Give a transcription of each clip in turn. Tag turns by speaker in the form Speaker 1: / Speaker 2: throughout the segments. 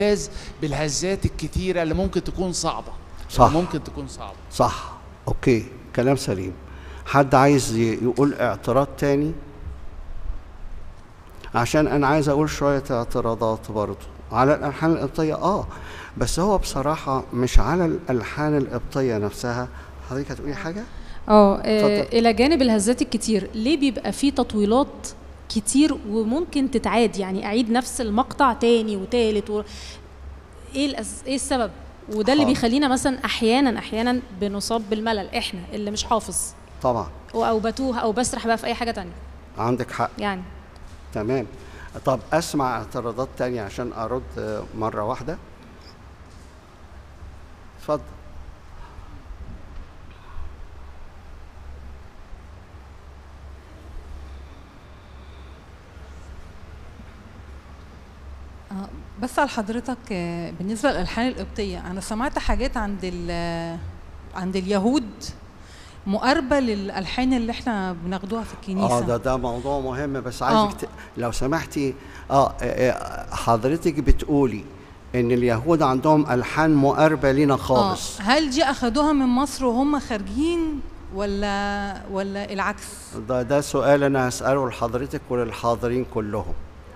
Speaker 1: بالهزات الكتيرة اللي ممكن تكون صعبة.
Speaker 2: صح،
Speaker 1: ممكن تكون صعبة.
Speaker 2: صح، اوكي، كلام سليم. حد عايز يقول اعتراض تاني؟ عشان انا عايز اقول شوية اعتراضات برضو على الالحان القبطية. بس هو بصراحة مش على الالحان القبطية نفسها. حضرتك هتقولي حاجة؟
Speaker 3: الى جانب الهزات الكتير، ليه بيبقى فيه تطويلات كتير وممكن تتعاد؟ يعني اعيد نفس المقطع تاني وتالت ايه السبب؟ وده اللي بيخلينا مثلا احيانا بنصاب بالملل، احنا اللي مش حافظ
Speaker 2: طبعا،
Speaker 3: او بتوه او بسرح بقى في اي حاجه تانية.
Speaker 2: عندك حق
Speaker 3: يعني
Speaker 2: تمام. طب اسمع اعتراضات تانية عشان ارد مرة واحدة. اتفضل.
Speaker 4: بس على حضرتك، بالنسبة للألحان القبطية أنا سمعت حاجات عند اليهود مقاربة للألحان اللي احنا بناخدوها في الكنيسة.
Speaker 2: ده موضوع مهم، بس عايزك لو سمحتي. حضرتك بتقولي ان اليهود عندهم الحان مقاربة لينا خالص.
Speaker 4: هل دي اخدوها من مصر وهم خارجين ولا العكس؟
Speaker 2: ده سؤال انا هسأله لحضرتك وللحاضرين كلهم.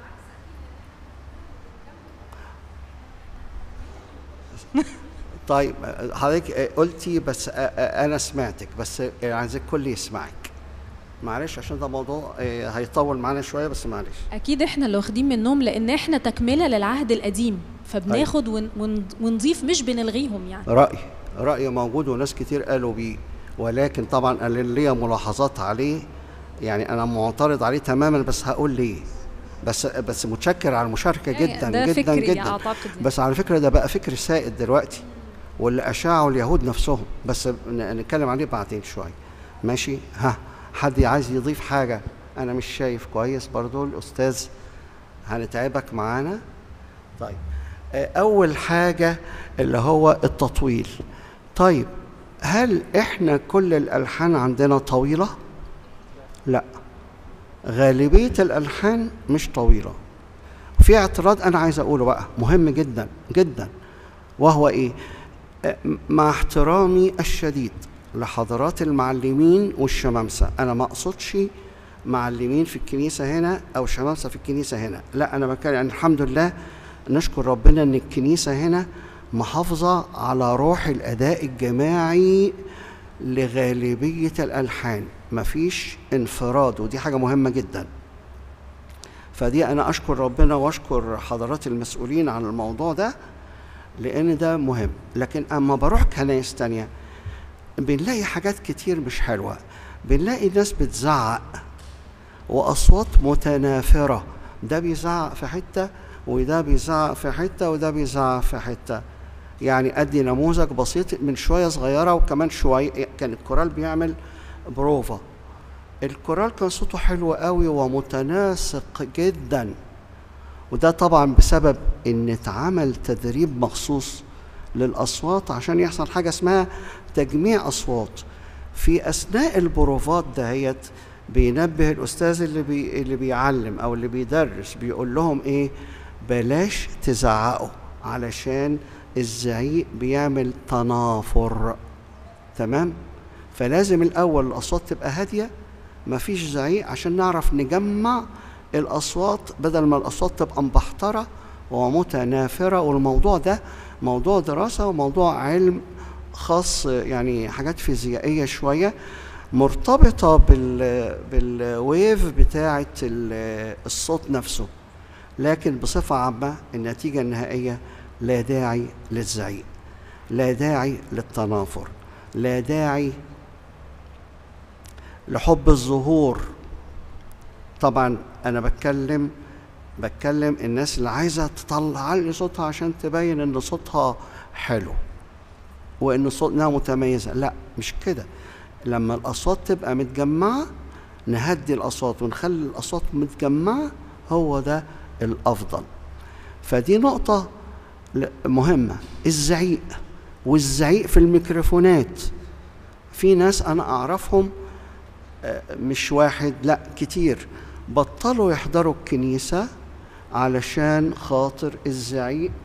Speaker 2: طيب حضرتك قلتي، بس انا سمعتك، بس عايز الكل يسمعك. معلش عشان ده موضوع هيطول معانا شويه، بس معلش.
Speaker 3: اكيد احنا اللي واخدين منهم، لان احنا تكمله للعهد القديم، فبناخد ونضيف، مش بنلغيهم. يعني
Speaker 2: رأي موجود وناس كتير قالوا بيه، ولكن طبعا انا ليا ملاحظات عليه. يعني انا معترض عليه تماما، بس هقول ليه. بس متشكر على المشاركه جدا
Speaker 3: ده
Speaker 2: جدا
Speaker 3: فكري
Speaker 2: جدا.
Speaker 3: أعتقد.
Speaker 2: بس على فكره ده بقى فكر سائد دلوقتي، واللي اشاعوا اليهود نفسهم، بس نتكلم عليه بعدين شويه. ماشي. حد عايز يضيف حاجه؟ انا مش شايف كويس برضو الاستاذ، هنتعبك معانا. طيب اول حاجه اللي هو التطويل. طيب هل احنا كل الالحان عندنا طويله؟ لا، غالبيه الالحان مش طويله. في اعتراض انا عايز اقوله بقى مهم جدا جدا، وهو ايه؟ مع احترامي الشديد لحضرات المعلمين والشمامسه، انا ما اقصدش معلمين في الكنيسه هنا او شمامسه في الكنيسه هنا، لا، انا بتكلم يعني الحمد لله نشكر ربنا ان الكنيسه هنا محافظه على روح الاداء الجماعي لغالبيه الالحان، مفيش انفراد، ودي حاجه مهمه جدا. فدي انا اشكر ربنا واشكر حضرات المسؤولين عن الموضوع ده، لان ده مهم. لكن اما بروح كنايس تانية بنلاقي حاجات كتير مش حلوه، بنلاقي ناس بتزعق واصوات متنافره، ده بيزعق في حته وده بيزعق في حته وده بيزعق في حته. يعني ادي نموذج بسيط، من شويه صغيره وكمان شويه كان الكورال بيعمل بروفا، الكورال كان صوته حلو قوي ومتناسق جدا، وده طبعا بسبب ان اتعمل تدريب مخصوص للاصوات عشان يحصل حاجه اسمها تجميع اصوات. في اثناء البروفات دهيت بينبه الاستاذ اللي بيعلم او اللي بيدرس، بيقول لهم ايه؟ بلاش تزعقوا، علشان الزعيق بيعمل تنافر. تمام؟ فلازم الاول الاصوات تبقى هاديه، مفيش زعيق، عشان نعرف نجمع الاصوات بدل ما الاصوات تبقى مبحتره ومتنافره. والموضوع ده موضوع دراسه وموضوع علم خاص، يعني حاجات فيزيائيه شويه مرتبطه بالويف بتاعه الصوت نفسه. لكن بصفه عامه النتيجه النهائيه لا داعي للزعيق، لا داعي للتنافر، لا داعي لحب الظهور. طبعا انا بتكلم الناس اللي عايزه تطلع صوتها عشان تبين ان صوتها حلو وان صوتها متميزه، لا مش كده. لما الاصوات تبقى متجمعه نهدي الاصوات ونخلي الاصوات متجمعه، هو ده الافضل. فدي نقطه مهمه. الزعيق والزعيق في الميكروفونات، في ناس انا اعرفهم مش واحد لا كتير بطلوا يحضروا الكنيسه علشان خاطر الزعيق